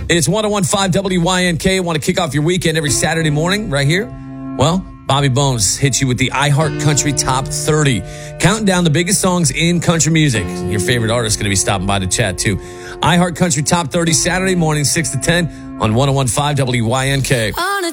It's 101.5 WYNK. Want to kick off your weekend every Saturday morning right here? Well, Bobby Bones hits you with the iHeart Country Top 30. Counting down the biggest songs in country music. Your favorite artist going to be stopping by to chat too. iHeart Country Top 30 Saturday morning, 6 to 10 on 101.5 WYNK.